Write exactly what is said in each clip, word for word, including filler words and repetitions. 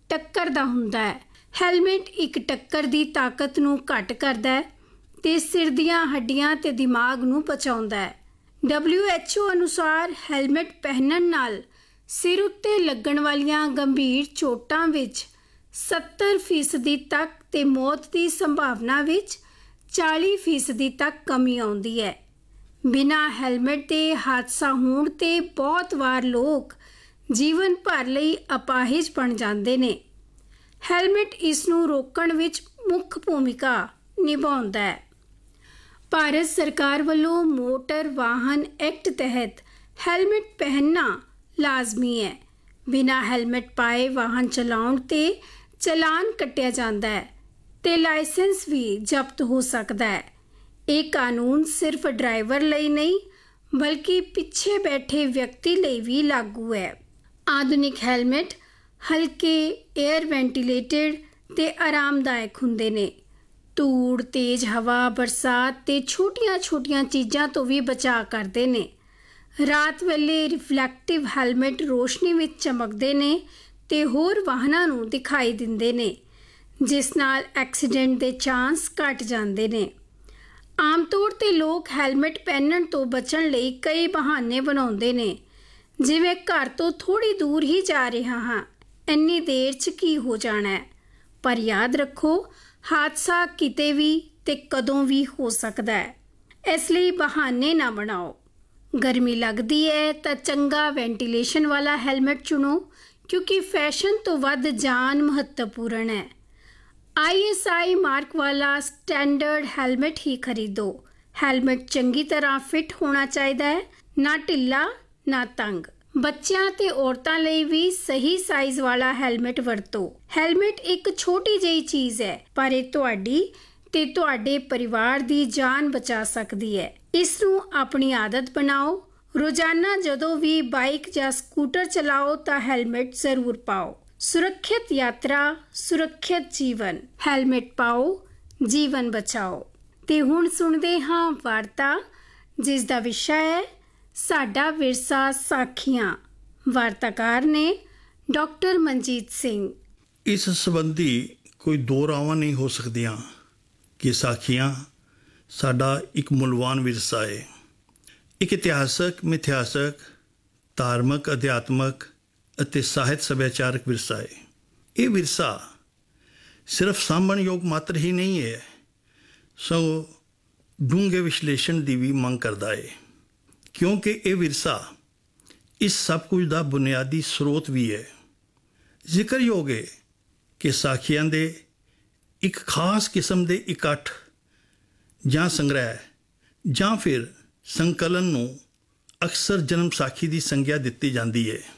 ਟੱਕਰ ਦਾ ਹੁੰਦਾ ਹੈ। ਹੈਲਮਟ ਇੱਕ ਟੱਕਰ ਦੀ ਤਾਕਤ ਨੂੰ ਘੱਟ ਕਰਦਾ ਹੈ ਤੇ ਸਿਰ ਦੀਆਂ ਹੱਡੀਆਂ ਤੇ ਦਿਮਾਗ ਨੂੰ ਬਚਾਉਂਦਾ ਹੈ। ਡਬਲਿਊ ਐਚ ਓ ਅਨੁਸਾਰ ਹੈਲਮਟ ਪਹਿਨਣ ਨਾਲ ਸਿਰ ਉੱਤੇ ਲੱਗਣ ਵਾਲੀਆਂ ਗੰਭੀਰ ਚੋਟਾਂ ਵਿੱਚ ਸੱਤਰ ਫੀਸਦੀ ਤੱਕ ਤੇ ਮੌਤ ਦੀ ਸੰਭਾਵਨਾ ਵਿੱਚ ਚਾਲੀ ਫੀਸਦੀ ਤੱਕ ਕਮੀ ਆਉਂਦੀ ਹੈ। ਬਿਨਾਂ ਹੈਲਮਟ ਦੇ ਹਾਦਸਾ ਹੋਣ ਤੇ ਬਹੁਤ ਵਾਰ ਲੋਕ ਜੀਵਨ ਭਰ ਲਈ ਅਪਾਹਿਜ ਬਣ ਜਾਂਦੇ ਨੇ। ਹੈਲਮਟ ਇਸ ਨੂੰ ਰੋਕਣ ਵਿੱਚ ਮੁੱਖ ਭੂਮਿਕਾ ਨਿਭਾਉਂਦਾ ਹੈ। ਭਾਰਤ ਸਰਕਾਰ ਵੱਲੋਂ ਮੋਟਰ ਵਾਹਨ ਐਕਟ ਤਹਿਤ ਹੈਲਮਟ ਪਹਿਨਣਾ ਲਾਜ਼ਮੀ ਹੈ। ਬਿਨਾਂ ਹੈਲਮਟ ਪਾਏ ਵਾਹਨ ਚਲਾਉਣ ਤੇ ਚਲਾਨ ਕੱਟਿਆ ਜਾਂਦਾ ਹੈ ਤੇ ਲਾਇਸੈਂਸ ਵੀ ਜ਼ਬਤ ਹੋ ਸਕਦਾ ਹੈ। ਇਹ ਕਾਨੂੰਨ ਸਿਰਫ ਡਰਾਈਵਰ ਲਈ ਨਹੀਂ ਬਲਕਿ ਪਿੱਛੇ ਬੈਠੇ ਵਿਅਕਤੀ ਲਈ ਵੀ ਲਾਗੂ ਹੈ। ਆਧੁਨਿਕ ਹੈਲਮਟ ਹਲਕੇ, ਏਅਰ ਵੈਂਟੀਲੇਟਡ ਤੇ ਆਰਾਮਦਾਇਕ ਹੁੰਦੇ ਨੇ। ਧੂੜ, ਤੇਜ਼ ਹਵਾ, ਬਰਸਾਤ ਤੇ ਛੋਟੀਆਂ-ਛੋਟੀਆਂ ਚੀਜ਼ਾਂ ਤੋਂ ਵੀ ਬਚਾਅ ਕਰਦੇ ਨੇ। ਰਾਤ ਵੇਲੇ ਰਿਫਲੈਕਟਿਵ ਹੈਲਮਟ ਰੋਸ਼ਨੀ ਵਿੱਚ ਚਮਕਦੇ ਨੇ ਤੇ ਹੋਰ ਵਾਹਨਾਂ ਨੂੰ ਦਿਖਾਈ ਦਿੰਦੇ ਨੇ, ਜਿਸ ਨਾਲ ਐਕਸੀਡੈਂਟ ਦੇ ਚਾਂਸ ਘੱਟ ਜਾਂਦੇ ਨੇ। ਆਮ ਤੌਰ 'ਤੇ ਲੋਕ ਹੈਲਮਟ ਪਹਿਨਣ ਤੋਂ ਬਚਣ ਲਈ ਕਈ ਬਹਾਨੇ ਬਣਾਉਂਦੇ ਨੇ, ਜਿਵੇਂ ਘਰ ਤੋਂ ਥੋੜ੍ਹੀ ਦੂਰ ਹੀ ਜਾ ਰਿਹਾ ਹਾਂ, ਇੰਨੀ ਦੇਰ 'ਚ ਕੀ ਹੋ ਜਾਣਾ ਹੈ। ਪਰ ਯਾਦ ਰੱਖੋ, ਹਾਦਸਾ ਕਿਤੇ ਵੀ ਤੇ ਕਦੋਂ ਵੀ ਹੋ ਸਕਦਾ ਹੈ, ਇਸ ਲਈ ਬਹਾਨੇ ਨਾ ਬਣਾਓ। ਗਰਮੀ ਲੱਗਦੀ ਹੈ ਤਾਂ ਚੰਗਾ ਵੈਂਟੀਲੇਸ਼ਨ ਵਾਲਾ ਹੈਲਮਟ ਚੁਣੋ, ਕਿਉਂਕਿ ਫੈਸ਼ਨ ਤੋਂ ਵੱਧ ਜਾਨ ਮਹੱਤਵਪੂਰਨ ਹੈ। ਆਈ ਐਸ ਆਈ ਮਾਰਕ ਵਾਲਾ ਸਟੈਂਡਰਡ ਹੈਲਮਟ ਹੀ ਖਰੀਦੋ। ਹੈਲਮਟ ਚੰਗੀ ਤਰ੍ਹਾਂ ਫਿੱਟ ਹੋਣਾ ਚਾਹੀਦਾ ਹੈ, ਨਾ ਢਿੱਲਾ ਨਾ ਤੰਗ। ਬੱਚਿਆਂ ਤੇ ਔਰਤਾਂ ਲਈ ਵੀ ਸਹੀ ਸਾਈਜ਼ ਵਾਲਾ ਹੈਲਮਟ ਵਰਤੋ। ਹੈਲਮਟ ਇੱਕ ਛੋਟੀ ਜਿਹੀ ਚੀਜ਼ ਹੈ, ਪਰ ਇਹ ਤੁਹਾਡੀ ਤੇ ਤੁਹਾਡੇ ਪਰਿਵਾਰ ਦੀ ਜਾਨ ਬਚਾ ਸਕਦੀ ਹੈ। ਇਸ ਨੂੰ ਆਪਣੀ ਆਦਤ ਬਣਾਓ। ਰੋਜ਼ਾਨਾ ਜਦੋਂ ਵੀ ਬਾਈਕ ਜਾਂ ਸਕੂਟਰ ਚਲਾਓ ਤਾਂ ਹੈਲਮਟ ਜ਼ਰੂਰ ਪਾਓ। ਸੁਰੱਖਿਅਤ ਯਾਤਰਾ, ਸੁਰੱਖਿਅਤ ਜੀਵਨ। ਹੈਲਮਟ ਪਾਓ, ਜੀਵਨ ਬਚਾਓ। ਤੇ ਹੁਣ ਸੁਣਦੇ ਹਾਂ ਵਾਰਤਾ, ਜਿਸ ਦਾ ਵਿਸ਼ਾ ਹੈ ਸਾਡਾ ਵਿਰਸਾ ਸਾਖੀਆਂ। ਵਾਰਤਾਕਾਰ ਨੇ ਡਾਕਟਰ ਮਨਜੀਤ ਸਿੰਘ। ਇਸ ਸੰਬੰਧੀ ਕੋਈ ਦੋ ਰਾਵਾਂ ਨਹੀਂ ਹੋ ਸਕਦੀਆਂ ਕਿ ਸਾਖੀਆਂ ਸਾਡਾ ਇੱਕ ਮੁੱਲਵਾਨ ਵਿਰਸਾ ਹੈ। ਇੱਕ ਇਤਿਹਾਸਕ, ਮਿਥਿਹਾਸਕ, ਧਾਰਮਿਕ, ਅਧਿਆਤਮਕ ਅਤੇ ਸਾਹਿਤ ਸੱਭਿਆਚਾਰਕ ਵਿਰਸਾ ਹੈ। ਇਹ ਵਿਰਸਾ ਸਿਰਫ ਸਾਂਭਣਯੋਗ ਮਾਤਰ ਹੀ ਨਹੀਂ ਹੈ, ਸਗੋਂ ਡੂੰਘੇ ਵਿਸ਼ਲੇਸ਼ਣ ਦੀ ਵੀ ਮੰਗ ਕਰਦਾ ਹੈ, ਕਿਉਂਕਿ ਇਹ ਵਿਰਸਾ ਇਸ ਸਭ ਕੁਝ ਦਾ ਬੁਨਿਆਦੀ ਸਰੋਤ ਵੀ ਹੈ। ਜ਼ਿਕਰਯੋਗ ਹੈ ਕਿ ਸਾਖੀਆਂ ਦੇ ਇੱਕ ਖਾਸ ਕਿਸਮ ਦੇ ਇਕੱਠ ਜਾਂ ਸੰਗ੍ਰਹਿ ਜਾਂ ਫਿਰ ਸੰਕਲਨ ਨੂੰ ਅਕਸਰ ਜਨਮ ਸਾਖੀ ਦੀ ਸੰਗਿਆ ਦਿੱਤੀ ਜਾਂਦੀ ਹੈ।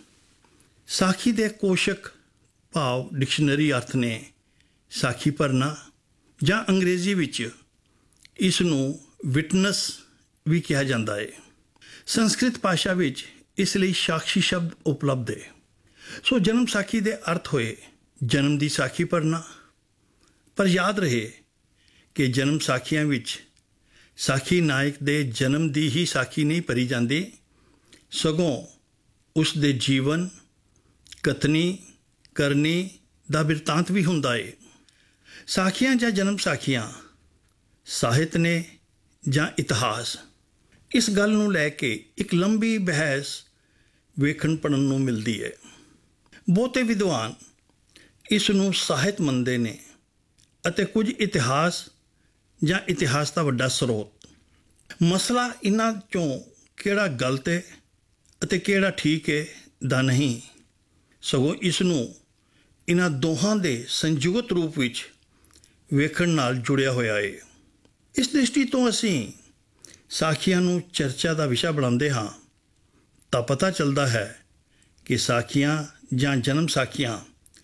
ਸਾਖੀ ਦੇ ਕੋਸ਼ਕ ਭਾਵ ਡਿਕਸ਼ਨਰੀ ਅਰਥ ਨੇ ਸਾਖੀ ਭਰਨਾ, ਜਾਂ ਅੰਗਰੇਜ਼ੀ ਵਿੱਚ ਇਸ ਨੂੰ ਵਿਟਨਸ ਵੀ ਕਿਹਾ ਜਾਂਦਾ ਹੈ। ਸੰਸਕ੍ਰਿਤ ਭਾਸ਼ਾ ਵਿੱਚ ਇਸ ਲਈ ਸਾਖੀ ਸ਼ਬਦ ਉਪਲਬਧ ਹੈ। ਸੋ ਜਨਮ ਸਾਖੀ ਦੇ ਅਰਥ ਹੋਏ ਜਨਮ ਦੀ ਸਾਖੀ ਭਰਨਾ। ਪਰ ਯਾਦ ਰਹੇ ਕਿ ਜਨਮ ਸਾਖੀਆਂ ਵਿੱਚ ਸਾਖੀ ਨਾਇਕ ਦੇ ਜਨਮ ਦੀ ਹੀ ਸਾਖੀ ਨਹੀਂ ਭਰੀ ਜਾਂਦੀ, ਸਗੋਂ ਉਸ ਦੇ ਜੀਵਨ, ਕਥਨੀ, ਕਰਨੀ ਦਾ ਬਿਰਤਾਂਤ ਵੀ ਹੁੰਦਾ ਹੈ। ਸਾਖੀਆਂ ਜਾਂ ਜਨਮ ਸਾਖੀਆਂ ਸਾਹਿਤ ਨੇ ਜਾਂ ਇਤਿਹਾਸ, ਇਸ ਗੱਲ ਨੂੰ ਲੈ ਕੇ ਇੱਕ ਲੰਬੀ ਬਹਿਸ ਵੇਖਣ ਪੜ੍ਹਨ ਨੂੰ ਮਿਲਦੀ ਹੈ। ਬਹੁਤੇ ਵਿਦਵਾਨ ਇਸ ਨੂੰ ਸਾਹਿਤ ਮੰਨਦੇ ਨੇ ਅਤੇ ਕੁਝ ਇਤਿਹਾਸ ਜਾਂ ਇਤਿਹਾਸ ਦਾ ਵੱਡਾ ਸਰੋਤ। ਮਸਲਾ ਇਹਨਾਂ 'ਚੋਂ ਕਿਹੜਾ ਗਲਤ ਹੈ ਅਤੇ ਕਿਹੜਾ ਠੀਕ ਹੈ ਦਾ ਨਹੀਂ, ਸਗੋਂ ਇਸ ਨੂੰ ਇਹਨਾਂ ਦੋਹਾਂ ਦੇ ਸੰਯੁਕਤ ਰੂਪ ਵਿੱਚ ਵੇਖਣ ਨਾਲ ਜੁੜਿਆ ਹੋਇਆ ਹੈ। ਇਸ ਦ੍ਰਿਸ਼ਟੀ ਤੋਂ ਅਸੀਂ ਸਾਖੀਆਂ ਨੂੰ ਚਰਚਾ ਦਾ ਵਿਸ਼ਾ ਬਣਾਉਂਦੇ ਹਾਂ ਤਾਂ ਪਤਾ ਚੱਲਦਾ ਹੈ ਕਿ ਸਾਖੀਆਂ ਜਾਂ ਜਨਮ ਸਾਖੀਆਂ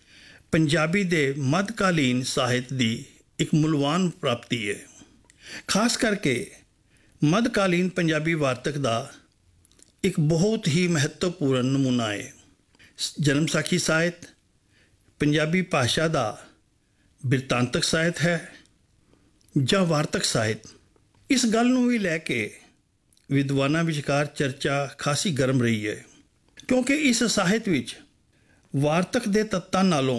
ਪੰਜਾਬੀ ਦੇ ਮੱਧਕਾਲੀਨ ਸਾਹਿਤ ਦੀ ਇੱਕ ਮੁੱਲਵਾਨ ਪ੍ਰਾਪਤੀ ਹੈ। ਖਾਸ ਕਰਕੇ ਮੱਧਕਾਲੀਨ ਪੰਜਾਬੀ ਵਾਰਤਕ ਦਾ ਇੱਕ ਬਹੁਤ ਹੀ ਮਹੱਤਵਪੂਰਨ ਨਮੂਨਾ ਹੈ। ਜਨਮ ਸਾਖੀ ਸਾਹਿਤ ਪੰਜਾਬੀ ਭਾਸ਼ਾ ਦਾ ਬਿਰਤਾਂਤਕ ਸਾਹਿਤ ਹੈ ਜਾਂ ਵਾਰਤਕ ਸਾਹਿਤ। ਇਸ ਗੱਲ ਨੂੰ ਵੀ ਲੈ ਕੇ ਵਿਦਵਾਨਾਂ ਵਿਚਕਾਰ ਚਰਚਾ ਖਾਸੀ ਗਰਮ ਰਹੀ ਹੈ, ਕਿਉਂਕਿ ਇਸ ਸਾਹਿਤ ਵਿੱਚ ਵਾਰਤਕ ਦੇ ਤੱਤਾਂ ਨਾਲੋਂ